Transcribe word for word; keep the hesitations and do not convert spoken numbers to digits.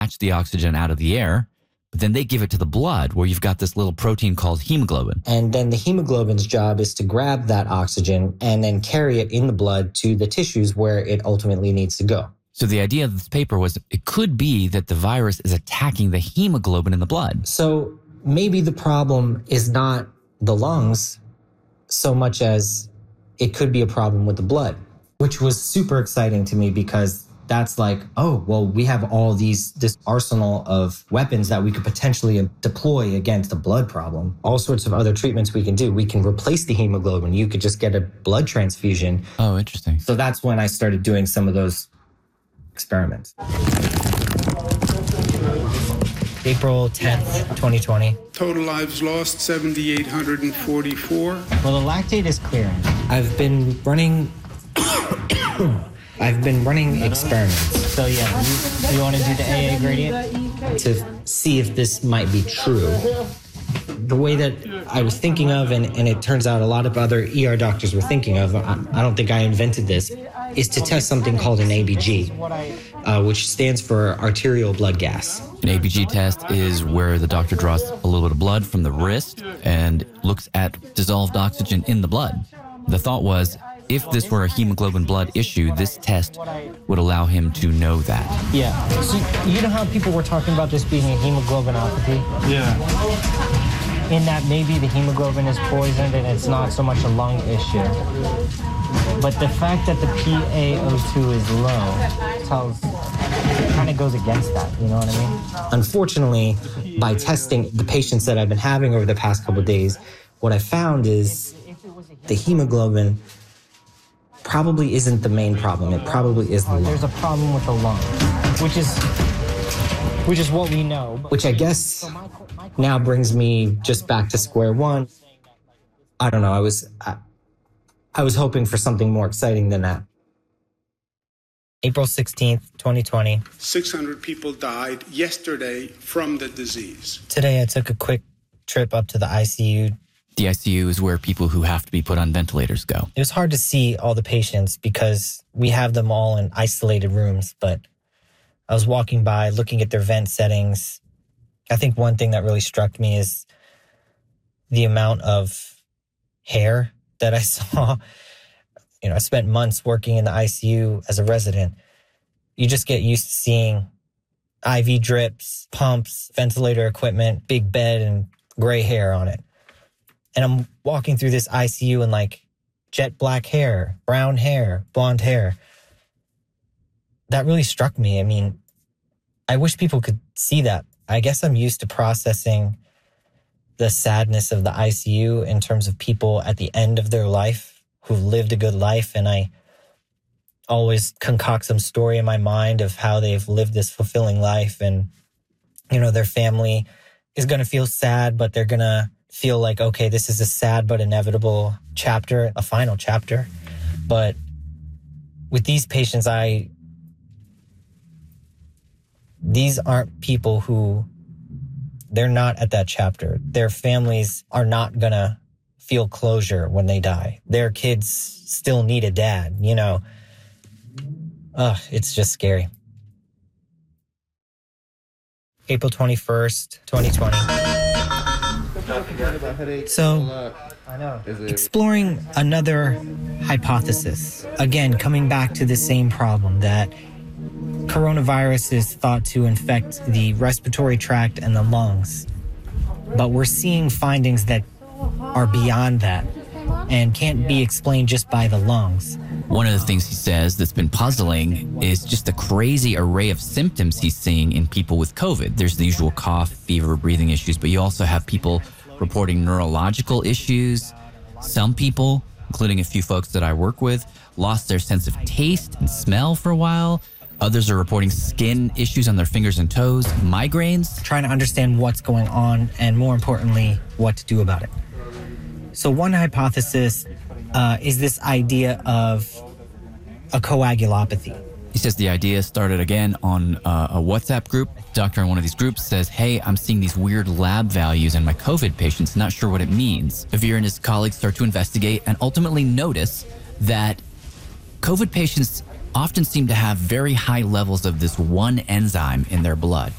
snatch the oxygen out of the air, but then they give it to the blood where you've got this little protein called hemoglobin. And then the hemoglobin's job is to grab that oxygen and then carry it in the blood to the tissues where it ultimately needs to go. So the idea of this paper was it could be that the virus is attacking the hemoglobin in the blood. So maybe the problem is not the lungs so much as it could be a problem with the blood, which was super exciting to me because that's like, oh, well, we have all these, this arsenal of weapons that we could potentially deploy against the blood problem. All sorts of other treatments we can do. We can replace the hemoglobin. You could just get a blood transfusion. Oh, interesting. So that's when I started doing some of those experiments. April tenth, twenty twenty. Total lives lost, seven thousand eight hundred forty-four. Well, the lactate is clearing. I've been running... I've been running experiments. So yeah, you, you want to do the A A gradient? To see if this might be true. The way that I was thinking of, and, and it turns out a lot of other E R doctors were thinking of, I, I don't think I invented this, is to test something called an A B G, uh, which stands for arterial blood gas. An A B G test is where the doctor draws a little bit of blood from the wrist and looks at dissolved oxygen in the blood. The thought was, if this were a hemoglobin blood issue, this test would allow him to know that. Yeah. So you know how people were talking about this being a hemoglobinopathy? Yeah. In that maybe the hemoglobin is poisoned and it's not so much a lung issue. But the fact that the P A O two is low tells, it kind of goes against that, you know what I mean? Unfortunately, by testing the patients that I've been having over the past couple of days, what I found is the hemoglobin probably isn't the main problem. It probably is the lung. There's a problem with the lung, which is which is what we know. Which I guess now brings me just back to square one. I don't know. I was I, I was hoping for something more exciting than that. April sixteenth, twenty twenty. six hundred people died yesterday from the disease. Today I took a quick trip up to the I C U. The I C U is where people who have to be put on ventilators go. It was hard to see all the patients because we have them all in isolated rooms, but I was walking by looking at their vent settings. I think one thing that really struck me is the amount of hair that I saw. You know, I spent months working in the I C U as a resident. You just get used to seeing I V drips, pumps, ventilator equipment, big bed, and gray hair on it. And I'm walking through this I C U and like jet black hair, brown hair, blonde hair. That really struck me. I mean, I wish people could see that. I guess I'm used to processing the sadness of the I C U in terms of people at the end of their life who've lived a good life. And I always concoct some story in my mind of how they've lived this fulfilling life. And, you know, their family is going to feel sad, but they're going to feel like, okay, this is a sad but inevitable chapter, a final chapter. But with these patients, I, these aren't people who, they're not at that chapter. Their families are not gonna feel closure when they die. Their kids still need a dad, you know. Ugh, it's just scary. April twenty-first, twenty twenty. So, exploring another hypothesis. Again, coming back to the same problem that coronavirus is thought to infect the respiratory tract and the lungs. But we're seeing findings that are beyond that and can't be explained just by the lungs. One of the things he says that's been puzzling is just the crazy array of symptoms he's seeing in people with COVID. There's the usual cough, fever, breathing issues, but you also have people reporting neurological issues. Some people, including a few folks that I work with, lost their sense of taste and smell for a while. Others are reporting skin issues on their fingers and toes, migraines. Trying to understand what's going on and, more importantly, what to do about it. So one hypothesis uh, is this idea of a coagulopathy. He says the idea started again on uh, a WhatsApp group. Doctor in one of these groups says, hey, I'm seeing these weird lab values in my COVID patients, not sure what it means. Veer and his colleagues start to investigate and ultimately notice that COVID patients often seem to have very high levels of this one enzyme in their blood.